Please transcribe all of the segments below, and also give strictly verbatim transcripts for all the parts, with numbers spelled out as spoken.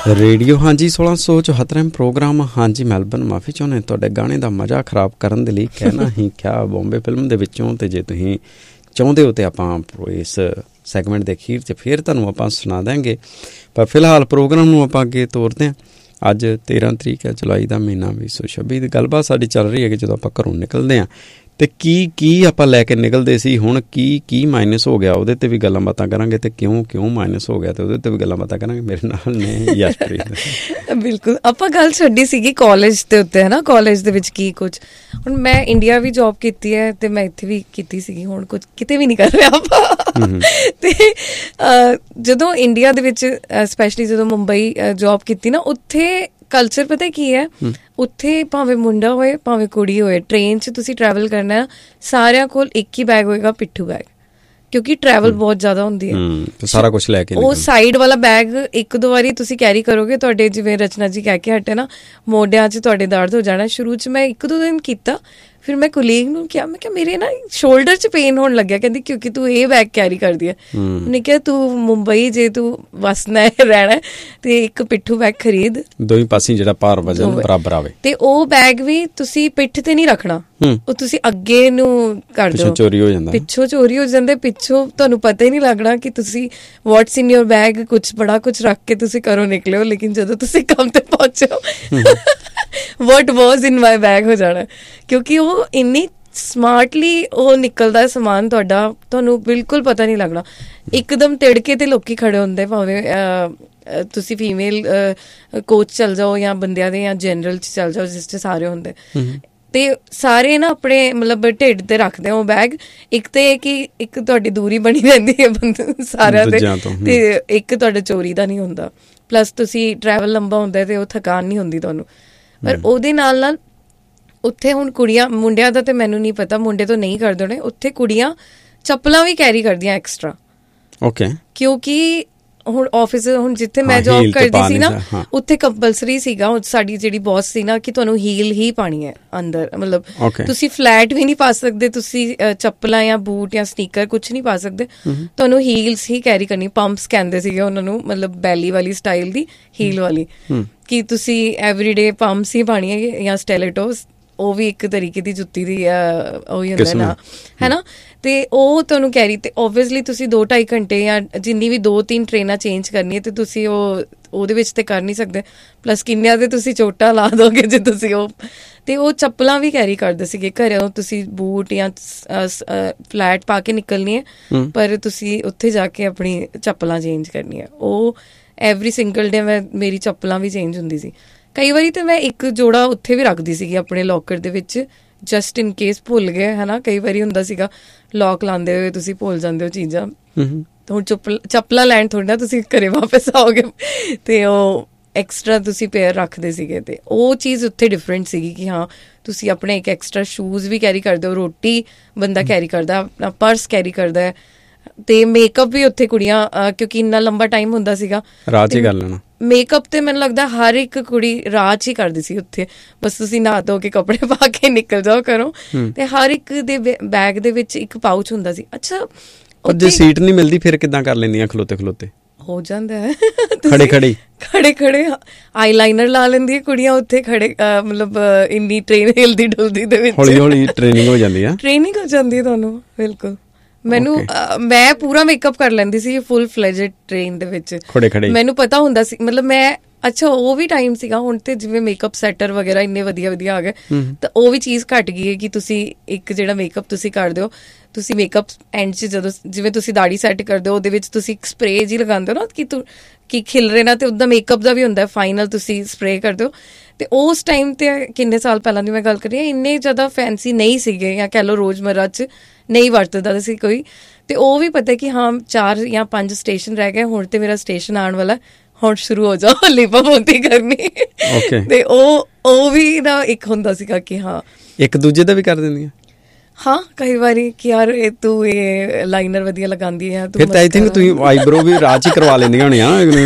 Radio ਹਾਂਜੀ ਸੋਲਾਂ ਸੌ ਚੁਹੱਤਰ ਪ੍ਰੋਗਰਾਮ ਹਾਂਜੀ ਮੈਲਬਨ ਮਾਫੀ ਚਾਹੁੰਦੇ ਤੁਹਾਡੇ ਗਾਣੇ ਦਾ ਮਜ਼ਾ ਖਰਾਬ ਕਰਨ ਦੇ ਲਈ ਕਹਿਣਾ ਹੀ ਕਿਆ ਬੰਬੇ ਫਿਲਮ ਦੇ ਵਿੱਚੋਂ। ਅਤੇ ਜੇ ਤੁਸੀਂ ਚਾਹੁੰਦੇ ਹੋ ਤਾਂ ਆਪਾਂ ਇਸ ਸੈਗਮੈਂਟ ਦੇ ਅਖੀਰ 'ਚ ਫਿਰ ਤੁਹਾਨੂੰ ਆਪਾਂ ਸੁਣਾ ਦੇਵਾਂਗੇ, ਪਰ ਫਿਲਹਾਲ ਪ੍ਰੋਗਰਾਮ ਨੂੰ ਆਪਾਂ ਅੱਗੇ ਤੋਰਦੇ ਹਾਂ। ਅੱਜ ਤੇਰ੍ਹਾਂ ਤਰੀਕ ਹੈ ਜੁਲਾਈ ਦਾ ਮਹੀਨਾ ਵੀਹ ਸੌ ਛੱਬੀ ਦੀ ਗੱਲਬਾਤ ਸਾਡੀ ਚੱਲ ਰਹੀ ਹੈ ਕਿ ਜਦੋਂ ਆਪਾਂ ਘਰੋਂ ਨਿਕਲਦੇ ਹਾਂ ਅਤੇ ਕੀ ਕੀ ਆਪਾਂ ਲੈ ਕੇ ਨਿਕਲਦੇ ਸੀ, ਹੁਣ ਕੀ ਕੀ ਮਾਈਨਸ ਹੋ ਗਿਆ ਉਹਦੇ 'ਤੇ ਵੀ ਗੱਲਾਂ ਬਾਤਾਂ ਕਰਾਂਗੇ, ਅਤੇ ਕਿਉਂ ਕਿਉਂ ਮਾਈਨਸ ਹੋ ਗਿਆ ਅਤੇ ਉਹਦੇ 'ਤੇ ਵੀ ਗੱਲਾਂ ਬਾਤਾਂ ਕਰਾਂਗੇ। ਮੇਰੇ ਨਾਲ ਨੇ ਯਸ਼ਪ੍ਰੀਤ। ਬਿਲਕੁਲ, ਆਪਾਂ ਗੱਲ ਛੱਡੀ ਸੀਗੀ ਕਾਲਜ ਦੇ ਉੱਤੇ, ਹੈ ਨਾ, ਕਾਲਜ ਦੇ ਵਿੱਚ ਕੀ ਕੁਝ। ਹੁਣ ਮੈਂ ਇੰਡੀਆ ਵੀ ਜੋਬ ਕੀਤੀ ਹੈ ਅਤੇ ਮੈਂ ਇੱਥੇ ਵੀ ਕੀਤੀ ਸੀਗੀ, ਹੁਣ ਕੁਝ ਕਿਤੇ ਵੀ ਨਹੀਂ ਕਰ ਰਿਹਾ ਆਪਾਂ। ਅਤੇ ਜਦੋਂ ਇੰਡੀਆ ਦੇ ਵਿੱਚ ਸਪੈਸ਼ਲੀ ਜਦੋਂ ਮੁੰਬਈ ਜੋਬ ਕੀਤੀ ਨਾ, ਉੱਥੇ ਕਲਚਰ ਪਤਾ ਕੀ ਹੈ, ਉੱਥੇ ਭਾਵੇਂ ਮੁੰਡਾ ਹੋਏ ਭਾਵੇਂ ਕੁੜੀ ਹੋਏ, ਟ੍ਰੇਨ 'ਚ ਤੁਸੀਂ ਟਰੈਵਲ ਕਰਨਾ ਸਾਰਿਆਂ ਕੋਲ ਇੱਕ ਹੀ ਬੈਗ ਹੋਏਗਾ, ਪਿੱਠੂ ਬੈਗ, ਕਿਉਂਕਿ ਟਰੈਵਲ ਬਹੁਤ ਜ਼ਿਆਦਾ ਹੁੰਦੀ ਹੈ। ਸਾਰਾ ਕੁਛ ਲੈ ਕੇ ਉਹ ਸਾਈਡ ਵਾਲਾ ਬੈਗ ਇੱਕ ਦੋ ਵਾਰੀ ਤੁਸੀਂ ਕੈਰੀ ਕਰੋਗੇ, ਤੁਹਾਡੇ ਜਿਵੇਂ ਰਚਨਾ ਜੀ ਕਹਿ ਕੇ ਹਟੇ ਨਾ, ਮੋਢਿਆਂ 'ਚ ਤੁਹਾਡੇ ਦਰਦ ਹੋ ਜਾਣਾ। ਸ਼ੁਰੂ 'ਚ ਮੈਂ ਇੱਕ ਦੋ ਦਿਨ ਕੀਤਾ, ਫਿਰ ਮੈਂ ਕੁਲੀਗ ਨੂੰ ਕਿਹਾ, ਮੈਂ ਕਿਹਾ ਮੇਰੇ ਨਾ ਸ਼ੋਲਡਰ 'ਚ ਪੇਨ ਹੋਣ ਲੱਗਿਆ। ਕਹਿੰਦੀ ਕਿਉਂਕਿ ਤੂੰ ਇਹ ਬੈਗ ਕੈਰੀ ਕਰਦੀ ਹੈ। ਉਹਨੇ ਕਿਹਾ ਤੂੰ ਮੁੰਬਈ ਜੇ ਤੂੰ ਵਸਣਾ ਹੈ ਰਹਿਣਾ ਤੇ ਇੱਕ ਪਿੱਠੂ ਬੈਗ ਖਰੀਦ, ਦੋਵੇਂ ਪਾਸੇ ਜਿਹੜਾ ਭਾਰ ਵਜ਼ਨ ਬਰਾਬਰ ਆਵੇ। ਤੇ ਉਹ ਬੈਗ ਵੀ ਤੁਸੀਂ ਪਿੱਠ ਤੇ ਨਹੀਂ ਰੱਖਣਾ, ਉਹ ਤੁਸੀਂ ਅੱਗੇ ਨੂੰ ਕਰ ਦਿਓ, ਚੋਰੀ ਹੋ ਜਾਂਦਾ, ਪਿੱਛੋਂ ਚੋਰੀ ਹੋ ਜਾਂਦੇ, ਪਿੱਛੋਂ ਤੁਹਾਨੂੰ ਪਤਾ ਹੀ ਨਹੀਂ ਲੱਗਣਾ ਕਿ ਤੁਸੀਂ ਵਾਟਸ ਇਨ ਯੋਰ ਬੈਗ, ਕੁਛ ਬੜਾ ਕੁਛ ਰੱਖ ਕੇ ਤੁਸੀਂ ਘਰੋਂ ਨਿਕਲੇ ਹੋ, ਲੇਕਿਨ ਜਦੋਂ ਤੁਸੀਂ ਕੰਮ ਤੇ ਪਹੁੰਚੋ what was in my bag ਹੋ ਜਾਣਾ। ਕਿਉਂਕਿ ਉਹ ਇੰਨੀ ਸਮਾਰਟਲੀ ਉਹ ਨਿਕਲਦਾ ਸਮਾਨ ਤੁਹਾਡਾ, ਤੁਹਾਨੂੰ ਬਿਲਕੁਲ ਪਤਾ ਨਹੀਂ ਲੱਗਣਾ। ਇੱਕਦਮ ਤਿੜਕੇ ਤੇ ਲੋਕੀ ਖੜੇ ਹੁੰਦੇ, ਭਾਵੇਂ ਤੁਸੀਂ ਫੀਮੇਲ ਕੋਚ ਚੱਲ ਜਾਓ ਜਾਂ ਬੰਦਿਆਂ ਦੇ ਜਾਂ ਜਨਰਲ 'ਚ ਚੱਲ ਜਾਓ ਜਿਸ 'ਚ ਸਾਰੇ ਹੁੰਦੇ, ਤੇ ਸਾਰੇ ਨਾ ਆਪਣੇ ਮਤਲਬ ਢਿੱਡ ਤੇ ਰੱਖਦੇ ਉਹ ਬੈਗ। ਇੱਕ ਤੇ ਕਿ ਇੱਕ ਤੁਹਾਡੀ ਦੂਰੀ ਬਣੀ ਰਹਿੰਦੀ ਹੈ ਬੰਦੇ ਸਾਰਿਆਂ ਦੇ, ਤੇ ਇੱਕ ਤੁਹਾਡਾ ਚੋਰੀ ਦਾ ਨਹੀਂ ਹੁੰਦਾ। ਪਲੱਸ ਤੁਸੀਂ ਟਰੈਵਲ ਲੰਬਾ ਹੁੰਦਾ ਤੇ ਉਹ ਥਕਾਨ ਨਹੀਂ ਹੁੰਦੀ ਤੁਹਾਨੂੰ। ਪਰ ਉਹਦੇ ਨਾਲ ਨਾਲ ਉੱਥੇ ਹੁਣ ਕੁੜੀਆਂ, ਮੁੰਡਿਆਂ ਦਾ ਤੇ ਮੈਨੂੰ ਨਹੀਂ ਪਤਾ, ਮੁੰਡੇ ਤੋਂ ਨਹੀਂ ਕਰਦੇ ਹੋਣੇ, ਉੱਥੇ ਕੁੜੀਆਂ ਚੱਪਲਾਂ ਵੀ ਕੈਰੀ ਕਰਦੀਆਂ ਐਕਸਟਰਾ। ਓਕੇ, ਕਿਉਂਕਿ ਹੁਣ ਆਫਿਸ, ਹੁਣ ਜਿੱਥੇ ਮੈਂ ਜੋਬ ਕਰਦੀ ਸੀ ਨਾ, ਉੱਥੇ ਕੰਪਲਸਰੀ ਸੀਗਾ, ਸਾਡੀ ਜਿਹੜੀ ਬੌਸ ਸੀ ਨਾ, ਕਿ ਤੁਹਾਨੂੰ ਹੀਲ ਹੀ ਪਾਣੀ ਹੈ ਅੰਦਰ, ਮਤਲਬ ਤੁਸੀਂ ਫਲੈਟ ਵੀ ਨਹੀਂ ਪਾ ਸਕਦੇ, ਤੁਸੀਂ ਚੱਪਲਾਂ ਜਾਂ ਬੂਟ ਜਾਂ ਸਨੀਕਰ ਕੁਛ ਨਹੀਂ ਪਾ ਸਕਦੇ, ਤੁਹਾਨੂੰ ਹੀਲਸ ਹੀ ਕੈਰੀ ਕਰਨੀ। ਪੰਪਸ ਕਹਿੰਦੇ ਸੀਗੇ ਉਹਨਾਂ ਨੂੰ, ਮਤਲਬ ਬੈਲੀ ਵਾਲੀ ਸਟਾਈਲ ਦੀ ਹੀਲ ਵਾਲੀ, ਕਿ ਤੁਸੀਂ ਐਵਰੀਡੇ ਪੰਪਸ ਹੀ ਪਾਣੀ ਹੈ, ਜਾਂ ਸਟੈਲੇਟੋਸ, ਉਹ ਵੀ ਇੱਕ ਤਰੀਕੇ ਦੀ ਜੁੱਤੀ ਦੀ ਉਹੀ ਹੁੰਦਾ ਨਾ, ਹੈ ਨਾ। ਤੇ ਉਹ ਤੁਹਾਨੂੰ ਕੈਰੀ, ਤੇ ਓਬਵੀਅਸਲੀ ਤੁਸੀਂ ਦੋ ਢਾਈ ਘੰਟੇ ਜਾਂ ਜਿੰਨੀ ਵੀ ਦੋ ਤਿੰਨ ਟ੍ਰੇਨਾਂ ਚੇਂਜ ਕਰਨੀ ਹੈ, ਤੇ ਤੁਸੀਂ ਉਹ ਉਹਦੇ ਵਿੱਚ ਤੇ ਕਰ ਨਹੀਂ ਸਕਦੇ। ਪਲੱਸ ਕਿੰਨਿਆਂ ਦੇ ਤੁਸੀਂ ਚੋਟਾਂ ਲਾ ਦੋਗੇ ਜੇ ਤੁਸੀਂ ਉਹ, ਤੇ ਉਹ ਚੱਪਲਾਂ ਵੀ ਕੈਰੀ ਕਰਦੇ ਸੀਗੇ ਘਰੋਂ। ਤੁਸੀਂ ਬੂਟ ਜਾਂ ਫਲੈਟ ਪਾ ਕੇ ਨਿਕਲਣੀ ਹੈ, ਪਰ ਤੁਸੀਂ ਉੱਥੇ ਜਾ ਕੇ ਆਪਣੀ ਚੱਪਲਾਂ ਚੇਂਜ ਕਰਨੀ ਹੈ। ਉਹ ਐਵਰੀ ਸਿੰਗਲ ਡੇ ਮੈਂ ਮੇਰੀ ਚੱਪਲਾਂ ਵੀ ਚੇਂਜ ਹੁੰਦੀ ਸੀ। ਕਈ ਵਾਰੀ ਤਾਂ ਮੈਂ ਇੱਕ ਜੋੜਾ ਉੱਥੇ ਵੀ ਰੱਖਦੀ ਸੀਗੀ ਆਪਣੇ ਲੋਕਰ ਦੇ ਵਿੱਚ, ਜਸਟ ਇਨ ਕੇਸ ਭੁੱਲ ਗਏ, ਹੈ ਨਾ। ਕਈ ਵਾਰੀ ਹੁੰਦਾ ਸੀਗਾ ਲੌਕ ਲਾਉਂਦੇ ਹੋਏ ਤੁਸੀਂ ਭੁੱਲ ਜਾਂਦੇ ਹੋ ਚੀਜ਼ਾਂ, ਹੁਣ ਚੱਪਲ ਚੱਪਲਾਂ ਲੈਣ ਥੋੜ੍ਹੀ ਨਾ ਤੁਸੀਂ ਘਰੇ ਵਾਪਸ ਆਓਗੇ, ਤੇ ਉਹ ਐਕਸਟਰਾ ਤੁਸੀਂ ਪੇਅਰ ਰੱਖਦੇ ਸੀਗੇ। ਤੇ ਉਹ ਚੀਜ਼ ਉੱਥੇ ਡਿਫਰੈਂਟ ਸੀਗੀ ਕਿ ਹਾਂ ਤੁਸੀਂ ਆਪਣੇ ਇੱਕ ਐਕਸਟਰਾ ਸ਼ੂਜ਼ ਵੀ ਕੈਰੀ ਕਰਦੇ ਹੋ, ਰੋਟੀ ਬੰਦਾ ਕੈਰੀ ਕਰਦਾ, ਆਪਣਾ ਪਰਸ ਕੈਰੀ ਕਰਦਾ ਹੈ, ਤੇ ਮੇਕਅਪ ਵੀ ਉੱਥੇ ਕੁੜੀਆਂ, ਕਿਉਂਕਿ ਇੰਨਾ ਲੰਬਾ ਟਾਈਮ ਹੁੰਦਾ ਸੀਗਾ, ਰਾਤ ਹੀ ਕਰ ਲੈਣਾ ਮੇਕਅਪ। ਤੇ ਮੈਨੂੰ ਲੱਗਦਾ ਹਰ ਇੱਕ ਕੁੜੀ ਰਾਤ ਹੀ ਕਰਦੀ ਸੀ ਉੱਥੇ, ਬਸ ਤੁਸੀਂ ਨਹਾ ਧੋ ਕੇ ਕੱਪੜੇ ਪਾ ਕੇ ਨਿਕਲ ਜਾਓ ਘਰੋਂ, ਤੇ ਹਰ ਇੱਕ ਦੇ ਬੈਗ ਦੇ ਵਿੱਚ ਇੱਕ ਪਾਊਚ ਹੁੰਦਾ ਸੀ। ਅੱਛਾ, ਜੇ ਸੀਟ ਨਹੀਂ ਮਿਲਦੀ ਫਿਰ ਕਿੱਦਾਂ ਕਰ ਲੈਂਦੀਆਂ ਖਲੋਤੇ ਖਲੋਤੇ? ਹੋ ਜਾਂਦਾ ਹੈ, ਖੜੇ ਖੜੇ ਖੜੇ ਖੜੇ ਆਈ ਲਾਈਨਰ ਲਾ ਲੈਂਦੀ ਹੈ ਕੁੜੀਆਂ ਉੱਥੇ ਖੜੇ, ਮਤਲਬ ਇੰਨੀ ਟ੍ਰੇਨ ਹਿਲਦੀ ਡੁਲਦੀ ਦੇ ਵਿੱਚ ਹੌਲੀ ਹੌਲੀ ਟ੍ਰੇਨਿੰਗ ਹੋ ਜਾਂਦੀ ਹੈ, ਟ੍ਰੇਨਿੰਗ ਹੋ ਜਾਂਦੀ ਹੈ ਤੁਹਾਨੂੰ। ਬਿਲਕੁਲ, ਮੈਨੂੰ ਮੈਂ ਪੂਰਾ ਮੇਕਅਪ ਕਰ ਲੈਂਦੀ ਸੀ ਫੁੱਲ ਫਲੈਜਡ ਟ੍ਰੇਨ ਦੇ ਵਿੱਚ, ਖੜੇ ਖੜੇ ਮੈਨੂੰ ਪਤਾ ਹੁੰਦਾ ਸੀ, ਮਤਲਬ ਮੈਂ ਅੱਛਾ ਉਹ ਵੀ ਟਾਈਮ ਸੀਗਾ। ਹੁਣ ਤੇ ਜਿਵੇਂ ਮੇਕਅਪ ਸੈਟਰ ਵਗੈਰਾ ਇੰਨੇ ਵਧੀਆ ਵਧੀਆ ਆ ਗਏ, ਤਾਂ ਉਹ ਵੀ ਚੀਜ਼ ਘੱਟ ਗਈ ਹੈ ਕਿ ਤੁਸੀਂ ਇੱਕ ਜਿਹੜਾ ਮੇਕਅਪ ਤੁਸੀਂ ਕਰਦੇ ਹੋ, ਤੁਸੀਂ ਮੇਕਅਪ ਐਂਡ 'ਚ ਜਦੋਂ ਜਿਵੇਂ ਤੁਸੀਂ ਦਾੜੀ ਸੈੱਟ ਕਰਦੇ ਹੋ, ਉਹਦੇ ਵਿੱਚ ਤੁਸੀਂ ਇੱਕ ਸਪਰੇਅ ਜਿਹੀ ਲਗਾਉਂਦੇ ਹੋ ਨਾ ਕਿ ਤੂੰ ਕਿ ਖਿਲਰੇ ਨਾ, ਤੇ ਉੱਦਾਂ ਮੇਕਅਪ ਦਾ ਵੀ ਹੁੰਦਾ ਫਾਈਨਲ ਤੁਸੀਂ ਸਪਰੇਅ ਕਰਦੇ ਹੋ। ਤੇ ਉਸ ਟਾਈਮ ਤੇ ਕਿੰਨੇ ਸਾਲ ਪਹਿਲਾਂ ਦੀ ਮੈਂ ਗੱਲ ਕਰ ਰਹੀ ਹਾਂ, ਇੰਨੇ ਜ਼ਿਆਦਾ ਫੈਂਸੀ ਨਹੀਂ ਸੀਗੇ, ਜਾਂ ਕਹਿ ਲਓ ਰੋਜ਼ਮर्रा 'ਚ ਨਹੀਂ ਵਰਤਦਾ ਸੀ ਕੋਈ। ਤੇ ਉਹ ਵੀ ਪਤਾ ਕਿ ਹਾਂ ਚਾਰ ਜਾਂ ਪੰਜ ਸਟੇਸ਼ਨ ਰਹਿ ਗਏ, ਹੁਣ ਤੇ ਮੇਰਾ ਸਟੇਸ਼ਨ ਆਉਣ ਵਾਲਾ, ਹੁਣ ਸ਼ੁਰੂ ਹੋ ਜਾਓ ਲਿਪਾ ਪੋਤੀ ਕਰਨੀ। ਤੇ ਉਹ ਉਹ ਵੀ ਨਾ ਇੱਕ ਹੁੰਦਾ ਸੀਗਾ ਕਿ ਹਾਂ ਇੱਕ ਦੂਜੇ ਦਾ ਵੀ ਕਰ ਦਿੰਦੀਆਂ। ਹਾਂ, ਕਈ ਵਾਰੀ ਕਿ ਯਾਰ ਇਹ ਤੂੰ ਇਹ ਲਾਈਨਰ ਵਧੀਆ ਲਗਾਉਂਦੀ ਹੈ, ਫਿਰ ਤਾਂ ਆਈ ਥਿੰਕ ਤੁਸੀਂ ਆਈਬਰੋ ਵੀ ਰਾਜ ਹੀ ਕਰਵਾ ਲੈਂਦੀਆਂ ਹੋਣੀਆਂ,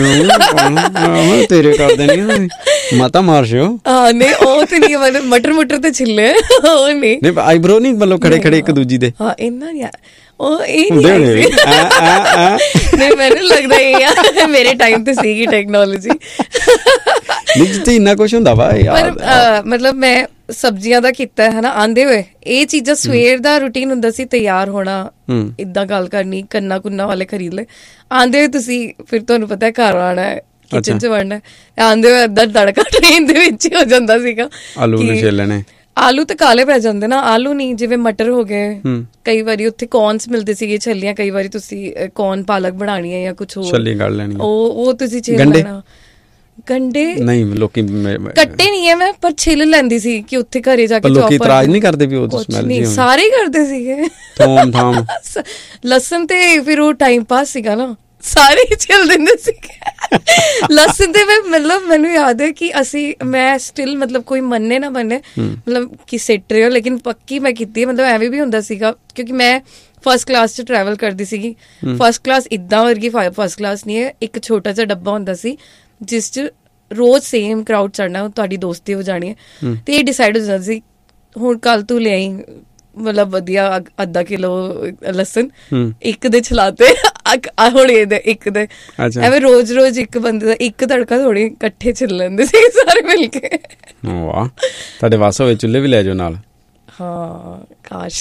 ਤੇਰੇ ਕਰ ਦੇਣੀਆਂ ਮਾਤਾ ਮਾਰਸ਼ੋ। ਹਾਂ ਨਹੀਂ, ਉਹ ਤੇ ਨਹੀਂ, ਮਟਰ ਮੁਟਰ ਤੇ ਛਿੱਲੇ ਉਹ ਨਹੀਂ, ਆਈਬਰੋ ਨਹੀਂ, ਮਤਲਬ ਖੜੇ ਖੜੇ ਇੱਕ ਦੂਜੀ ਦੇ। ਹਾਂ ਇੰਨਾ ਨਹੀਂ, ਉਹ ਇਹ ਨਹੀਂ ਨਹੀਂ ਮੈਨੂੰ ਲੱਗਦਾ ਇਹ ਆ ਮੇਰੇ ਟਾਈਮ ਤੇ ਸੀਗੀ ਟੈਕਨੋਲੋਜੀ ਨਹੀਂ ਜਿੱਥੇ ਇੰਨਾ ਕੁਛ ਹੁੰਦਾ ਵਾ ਪਰ ਮਤਲਬ ਮੈਂ ਸਬਜ਼ੀਆਂ ਦਾ ਕੀਤਾ ਹੈ ਨਾ ਆਂਦੇ ਹੋਏ ਇਹ ਚੀਜ਼ਾਂ ਸਵੇਰ ਦਾ ਰੂਟੀਨ ਹੁੰਦਾ ਸੀ ਤਿਆਰ ਹੋਣਾ ਇੱਦਾਂ ਗੱਲ ਕਰਨੀ ਕੰਨਾ ਕੁੰਨਾ ਵਾਲੇ ਖਰੀਦ ਲੈ ਆਂਦੇ ਹੋਏ ਤੁਸੀਂ ਫਿਰ ਤੁਹਾਨੂੰ ਪਤਾ ਘਰ ਆਉਣਾ ਕਿਚਨ ਚ ਵੜਨਾ ਆਂਦੇ ਹੋਏ ਏਦਾਂ ਤੜਕਾ ਟ੍ਰੇਨ ਦੇ ਵਿੱਚ ਹੀ ਹੋ ਜਾਂਦਾ ਸੀਗਾ ਆਲੂ ਨੇ ਛਿੱਲਣੇ ਆਲੂ ਤੇ ਕਾਲੇ ਪੈ ਜਾਂਦੇ ਨਾ ਆਲੂ ਨਹੀਂ ਜਿਵੇਂ ਮਟਰ ਹੋ ਗਏ ਕਈ ਵਾਰੀ ਉੱਥੇ ਕੌਰਨਸ ਮਿਲਦੇ ਸੀਗੇ ਛੱਲੀਆਂ ਕਈ ਵਾਰੀ ਤੁਸੀਂ ਕੌਰਨ ਪਾਲਕ ਬਣਾਉਣੀ ਹੈ ਜਾਂ ਕੁਛ ਹੋਰ ਛੱਲੀ ਕੱਢ ਲੈਣੀ ਉਹ ਉਹ ਤੁਸੀਂ ਛਿੱਲ ਲੈਣਾ ਗੰਡੇ ਨਹੀਂ ਲੋਕੀ ਕੱਟੇ ਨਹੀਂ ਹੈ ਮੈਂ ਪਰ ਛਿੱਲ ਲੈਂਦੀ ਸੀ ਕਿ ਉੱਥੇ ਘਰੇ ਜਾ ਕੇ ਲੋਕੀ ਇਤਰਾਜ਼ ਨਹੀਂ ਕਰਦੇ ਵੀ ਉਹ ਸਮੈਲ ਜੀ ਸਾਰੇ ਹੀ ਕਰਦੇ ਸੀਗੇ ਥੋਮ ਥਾਮ ਲਸਣ ਤੇ ਫਿਰ ਉਹ ਟਾਈਮ ਪਾਸ ਸੀਗਾ ਨਾ ਸਾਰੇ ਹੀ ਛਿੱਲ ਦਿੰਦੇ ਸੀਗੇ ਲਸਣ ਤੇ ਮੈਂ ਮਤਲਬ ਮੈਨੂੰ ਯਾਦ ਹੈ ਕਿ ਅਸੀਂ ਮੈਂ ਸਟਿਲ ਮਤਲਬ ਕੋਈ ਮੰਨੇ ਨਾ ਮੰਨੇ ਮਤਲਬ ਕਿ ਸਿੱਟ ਰਹੇ ਹੋ ਲੇਕਿਨ ਪੱਕੀ ਮੈਂ ਕੀਤੀ ਮਤਲਬ ਐਵੇਂ ਵੀ ਹੁੰਦਾ ਸੀਗਾ ਕਿਉਂਕਿ ਮੈਂ ਫਸਟ ਕਲਾਸ 'ਚ ਟਰੈਵਲ ਕਰਦੀ ਸੀਗੀ ਫਸਟ ਕਲਾਸ ਇੱਦਾਂ ਵਰਗੀ ਫਸਟ ਕਲਾਸ ਨਹੀਂ ਹੈ ਇੱਕ ਛੋਟਾ ਜਿਹਾ ਡੱਬਾ ਹੁੰਦਾ ਸੀ ਜਿਸ 'ਚ ਰੋਜ਼ ਸੇਮ ਕਰਾਊਡ ਚੜ੍ਹਨਾ ਤੁਹਾਡੀ ਦੋਸਤੀ ਹੋ ਜਾਣੀ ਹੈ ਤੇ ਇਹ ਡਿਸਾਈਡ ਹੋ ਜਾਂਦਾ ਸੀ ਹੁਣ ਕੱਲ ਤੂੰ ਲਿਆਈ ਮਤਲਬ ਵਧੀਆ ਅੱਧਾ ਕਿਲੋ ਲਸਣ ਇੱਕ ਦੇ ਛਲਾਤੇ ਹੁਣ ਇਹਦੇ ਇੱਕ ਦੇ ਐਵੇਂ ਰੋਜ਼ ਰੋਜ਼ ਇੱਕ ਬੰਦੇ ਦਾ ਇੱਕ ਤੜਕਾ ਥੋੜੀ ਇਕੱਠੇ ਛਿੱਲ ਲੈਂਦੇ ਸੀ ਸਾਰੇ ਮਿਲ ਕੇ ਵਾਹ ਤੁਹਾਡੇ ਵਾਸ ਹੋਏ ਚੁੱਲ੍ਹੇ ਵੀ ਲੈ ਜਾਓ ਨਾਲ ਹਾਂ ਕਾਸ਼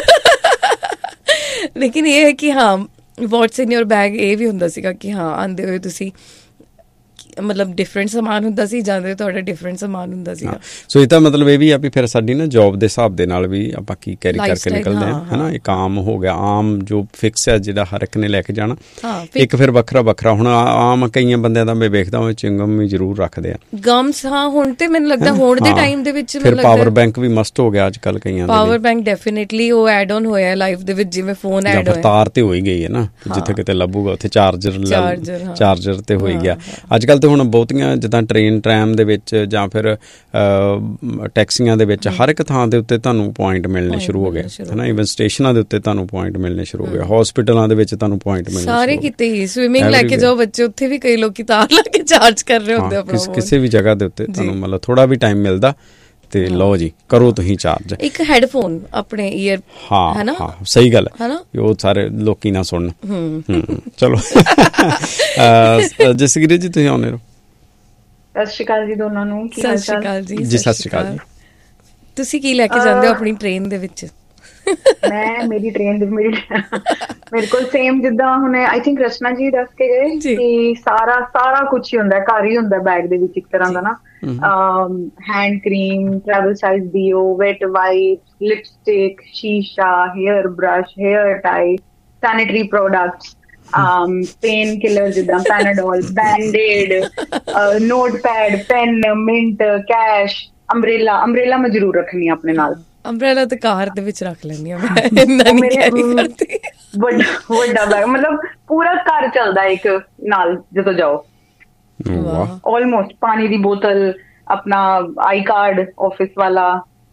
ਲੇਕਿਨ ਇਹ ਹੈ ਕਿ ਹਾਂ ਵਾਟਸ ਇਨ ਯੋਰ ਬੈਗ ਇਹ ਵੀ ਹੁੰਦਾ ਸੀਗਾ ਕਿ ਹਾਂ ਆਉਂਦੇ ਹੋਏ ਤੁਸੀਂ ਮਤਲਬ ਡਿਫਰੈਂਟ ਸਮਾਨ ਹੁੰਦਾ ਸੀ ਜਾਂਦੇ ਤੁਹਾਡਾ ਡਿਫਰੈਂਟ ਸਮਾਨ ਹੁੰਦਾ ਸੀਗਾ ਸੋ ਇਹ ਤਾਂ ਮਤਲਬ ਇਹ ਵੀ ਆ ਵੀ ਫਿਰ ਸਾਡੀ ਨਾ ਜੋਬ ਦੇ ਹਿਸਾਬ ਦੇ ਨਾਲ ਵੀ ਆਪਾਂ ਕੀ ਕੈਰੀ ਕਰਕੇ ਨਿਕਲਦੇ ਹਾਂ ਹੈ ਨਾ ਇੱਕ ਆਮ ਹੋ ਗਿਆ ਆਮ ਜੋ ਫਿਕਸ ਹੈ ਜਿਹੜਾ ਹਰ ਇੱਕ ਨੇ ਲੈ ਕੇ ਜਾਣਾ ਇੱਕ ਫਿਰ ਵੱਖਰਾ ਵੱਖਰਾ ਹੁਣ ਆਮ ਕਈਆਂ ਬੰਦਿਆਂ ਦਾ ਮੈਂ ਵੇਖਦਾ ਹਾਂ ਚਿੰਗਮ ਵੀ ਜ਼ਰੂਰ ਰੱਖਦੇ ਆ ਗਮਸ ਹਾਂ ਹੁਣ ਤੇ ਮੈਨੂੰ ਲੱਗਦਾ ਹੁਣ ਦੇ ਟਾਈਮ ਦੇ ਵਿੱਚ ਫਿਰ ਪਾਵਰ ਬੈਂਕ ਵੀ ਮਸਟ ਹੋ ਗਿਆ ਅੱਜ ਕੱਲ ਕਈਆਂ ਦਾ ਪਾਵਰ ਬੈਂਕ ਡੈਫੀਨੇਟਲੀ ਉਹ ਐਡ ਆਨ ਹੋਇਆ ਲਾਈਫ ਦੇ ਵਿੱਚ ਜਿਵੇਂ ਫੋਨ ਐਡ ਹੋਇਆ ਤਾਰ ਤੇ ਹੋਈ ਗਈ ਹੈ ਨਾ ਜਿੱਥੇ ਕਿਤੇ ਲੱਭੂਗਾ ਉੱਥੇ ਚਾਰਜਰ ਚਾਰਜਰ ਤੇ ਹੋਈ ਗਿਆ ਅੱਜ ਕੱਲ ਹੁਣ ਬਹੁਤੀਆਂ ਜਿੱਦਾਂ ਟ੍ਰੇਨ ਟ੍ਰੈਮ ਦੇ ਵਿੱਚ ਜਾਂ ਫਿਰ ਟੈਕਸੀਆਂ ਦੇ ਵਿੱਚ ਹਰ ਇੱਕ ਥਾਂ ਦੇ ਉੱਤੇ ਤੁਹਾਨੂੰ ਪੁਆਇੰਟ ਮਿਲਣੇ ਸ਼ੁਰੂ ਹੋ ਗਏ ਹੈ ਨਾ ਈਵਨ ਸਟੇਸ਼ਨਾਂ ਦੇ ਉੱਤੇ ਤੁਹਾਨੂੰ ਪੁਆਇੰਟ ਮਿਲਣੇ ਸ਼ੁਰੂ ਹੋ ਗਏ ਹਸਪੀਟਲਾਂ ਦੇ ਵਿੱਚ ਤੁਹਾਨੂੰ ਪੁਆਇੰਟ ਮਿਲਣੇ ਸਾਰੇ ਕਿਤੇ ਹੀ ਸਵਿਮਿੰਗ ਲੈ ਕੇ ਜਾਓ ਬੱਚੇ ਉੱਥੇ ਵੀ ਕਈ ਲੋਕੀ ਤਾਰ ਲਾ ਕੇ ਚਾਰਜ ਕਰ ਰਹੇ ਹੁੰਦੇ ਆਪਣਾ ਕਿਸੇ ਵੀ ਜਗ੍ਹਾ ਦੇ ਉੱਤੇ ਤੁਹਾਨੂੰ ਮਤਲਬ ਥੋੜਾ ਵੀ ਟਾਈਮ ਮਿਲਦਾ ਤੇ ਲਓ ਜੀ ਕਰੋ ਤੁਸੀਂ ਚਾਰਜ ਇੱਕ ਹੈਡਫੋਨ ਆਪਣੇ ਈਅਰ ਹਾਂ ਹੈ ਨਾ ਸਹੀ ਗੱਲ ਹੈ ਉਹ ਸਾਰੇ ਲੋਕੀ ਨਾ ਸੁਣਨ ਚਲੋ ਜਸਕੀਰਤ ਜੀ ਤੁਸੀਂ ਆਉਂਦੇ ਹੋ ਸਤਿ ਸ਼੍ਰੀ ਅਕਾਲ ਜੀ ਦੋਨਾਂ ਨੂੰ ਸਤਿ ਸ਼੍ਰੀ ਅਕਾਲ ਜੀ ਜੀ ਸਤਿ ਸ਼੍ਰੀ ਅਕਾਲ ਜੀ ਤੁਸੀਂ ਕੀ ਲੈ ਕੇ ਜਾਂਦੇ ਹੋ ਆਪਣੀ ਟ੍ਰੇਨ ਦੇ ਵਿੱਚ ਮੈਂ ਮੇਰੀ ਟ੍ਰੇਨ ਦੇ ਮੇਰੀ ਮੇਰੇ ਕੋਲ ਸੇਮ ਜਿੱਦਾਂ ਹੁਣ ਆਈ ਥਿੰਕ ਰਚਨਾ ਜੀ ਦੱਸ ਕੇ ਗਏ ਕਿ ਸਾਰਾ ਸਾਰਾ ਕੁਛ ਹੀ ਹੁੰਦਾ ਘਰ ਹੀ ਹੁੰਦਾ ਬੈਗ ਦੇ ਵਿੱਚ ਇੱਕ ਤਰ੍ਹਾਂ ਦਾ ਨਾ hand cream travel size deo VAT wipes lipstick ਸ਼ੀਸ਼ਾ ਹੇਅਰ ਬ੍ਰਸ਼ ਹੇਅਰ ਟਾਈ ਸੈਨੀਟਰੀ ਪ੍ਰੋਡਕਟਸ ਪੇਨ ਕਿਲਰ ਜਿੱਦਾਂ Panadol Band-Aid notepad PAN minute cash umbrella umbrella ਮੈਂ ਜ਼ਰੂਰ ਰੱਖਣੀ ਆਪਣੇ ਨਾਲ ਅੰਬਰੇਲਾ ਤੇ ਕਾਰ ਦੇ ਵਿੱਚ ਰੱਖ ਲੈਂਦੀ ਆ ਮੈਂ ਇੰਨਾ ਨਹੀਂ ਕੈਰੀ ਕਰਦੀ ਵੱਡਾ ਵੱਡਾ ਬੈਗ ਮਤਲਬ ਪੂਰਾ ਘਰ ਚੱਲਦਾ ਇੱਕ ਨਾਲ ਜਦੋਂ ਜਾਓ ਆਲਮੋਸਟ ਪਾਣੀ ਦੀ ਬੋਤਲ ਆਪਣਾ ਆਈ ਕਾਰਡ ਆਫਿਸ ਵਾਲਾ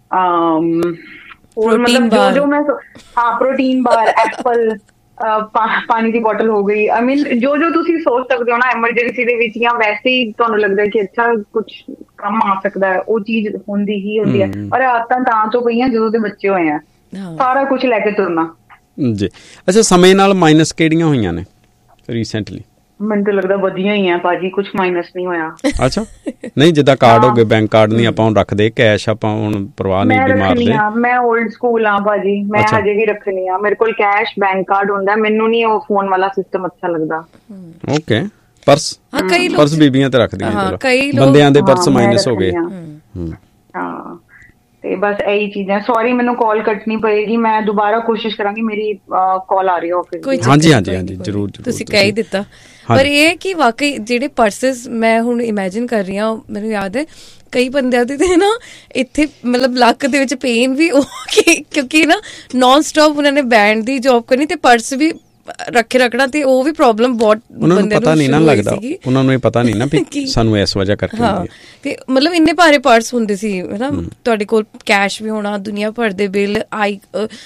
ਮਤਲਬ ਜੋ ਜੋ ਮੈਂ ਹਾਂ ਪ੍ਰੋਟੀਨ ਬਾਰ ਐਪਲ ਪਾਣੀ ਦੀ ਬੋਟਲ ਹੋ ਗਈ ਆਈ ਮੀਨ ਜੋ ਜੋ ਤੁਸੀਂ ਸੋਚ ਸਕਦੇ ਹੋ ਨਾ ਐਮਰਜੈਂਸੀ ਦੇ ਵਿੱਚ ਜਾਂ ਵੈਸੇ ਹੀ ਤੁਹਾਨੂੰ ਲੱਗਦਾ ਕਿ ਅੱਛਾ ਕੁਛ ਕੰਮ ਆ ਸਕਦਾ ਹੈ ਉਹ ਚੀਜ਼ ਹੁੰਦੀ ਹੀ ਹੁੰਦੀ ਹੈ ਪਰ ਆਦਤਾਂ ਤਾਂ ਤੋਂ ਪਈਆਂ ਜਦੋਂ ਦੇ ਬੱਚੇ ਹੋਏ ਆ ਸਾਰਾ ਕੁਛ ਲੈ ਕੇ ਤੁਰਨਾ ਜੀ ਅੱਛਾ ਸਮੇਂ ਨਾਲ ਮਾਈਨਸ ਕਿਹੜੀਆਂ ਹੋਈਆਂ ਨੇ ਰੀਸੈਂਟਲੀ ਮੈਨੂੰ ਤਾਂ ਲੱਗਦਾ ਵਧੀਆ ਹੀ ਆ ਭਾਜੀ ਕੁਛ ਮਾਈਨਸ ਨਹੀਂ ਹੋਇਆ ਅੱਛਾ ਨਹੀਂ ਜਿੱਦਾਂ ਕਾਰਡ ਹੋ ਗਏ ਬੈਂਕ ਕਾਰਡ ਨਹੀਂ ਆਪਾਂ ਹੁਣ ਰੱਖਦੇ ਕੈਸ਼ ਆਪਾਂ ਹੁਣ ਪਰਵਾਹ ਨਹੀਂ ਵੀ ਮਾਰਦੇ ਮੈਂ 올ਡ ਸਕੂਲ ਆ ਭਾਜੀ ਮੈਂ ਹਜੇ ਵੀ ਰੱਖਣੀ ਆ ਮੇਰੇ ਕੋਲ ਕੈਸ਼ ਬੈਂਕ ਕਾਰਡ ਹੁੰਦਾ ਮੈਨੂੰ ਨਹੀਂ ਉਹ ਫੋਨ ਵਾਲਾ ਸਿਸਟਮ ਅੱਛਾ ਲੱਗਦਾ ਓਕੇ ਪਰਸ ਪਰਸ ਬੀਬੀਆਂ ਤੇ ਰੱਖਦੀਆਂ ਬੰਦਿਆਂ ਦੇ ਪਰਸ ਮਾਈਨਸ ਹੋ ਗਏ ਹਾਂ ਤੇ ਬਸ ਇਹੀ ਚੀਜ਼ਾਂ ਸੌਰੀ ਮੈਨੂੰ ਕਾਲ ਕੱਟਣੀ ਪਏਗੀ ਮੈਂ ਦੁਬਾਰਾ ਕੋਸ਼ਿਸ਼ ਕਰਾਂਗੀ ਮੇਰੀ ਕਾਲ ਆ ਰਹੀ ਹੈ ਆਫਿਸ ਹਾਂਜੀ ਹਾਂਜੀ ਹਾਂਜੀ ਜ਼ਰੂਰ ਤੁਸੀਂ ਕਹਿ ਹੀ ਦਿੱਤਾ ਪਰ ਇਹ ਕਿ ਵਾਕਈ ਜਿਹੜੇ ਪਰਸਸ ਮੈਂ ਹੁਣ ਇਮੇਜਿਨ ਕਰ ਰਹੀ ਹਾਂ ਮੈਨੂੰ ਯਾਦ ਹੈ ਕਈ ਬੰਦਿਆਂ ਦੇ ਤੇ ਨਾ ਇੱਥੇ ਮਤਲਬ ਲੱਕ ਦੇ ਵਿੱਚ ਪੇਨ ਵੀ ਉਹ ਕਿਉਂਕਿ ਨਾ ਨੌਨ ਸਟਾਪ ਉਹਨਾਂ ਨੇ ਬੈਂਡ ਦੀ ਜੌਬ ਕਰਨੀ ਤੇ ਪਰਸ ਵੀ ਰੱਖੇ ਰੱਖਣਾ ਤੇ ਉਹ ਵੀ ਪ੍ਰੋਬਲਮ ਬਹੁਤ ਬੰਦੇ ਨੂੰ ਪਤਾ ਨਹੀਂ ਨਾ ਲੱਗਦਾ ਉਹਨਾਂ ਨੂੰ ਇਹ ਪਤਾ ਨਹੀਂ ਨਾ ਵੀ ਸਾਨੂੰ ਇਸ ਵਜ੍ਹਾ ਕਰਕੇ ਹੁੰਦੀ ਹੈ ਤੇ ਮਤਲਬ ਇੰਨੇ ਭਾਰੇ ਪਰਸ ਹੁੰਦੇ ਸੀ ਹਨਾ ਤੁਹਾਡੇ ਕੋਲ ਕੈਸ਼ ਵੀ ਹੋਣਾ ਦੁਨੀਆ ਭਰ ਦੇ ਬਿੱਲ ਆਈ